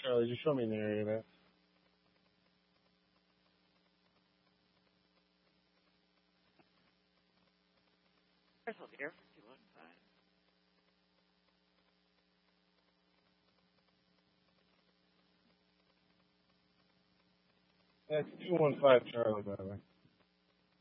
Charlie. Just show me an area there. Crystal here for 215. That's 215 Charlie, by the way.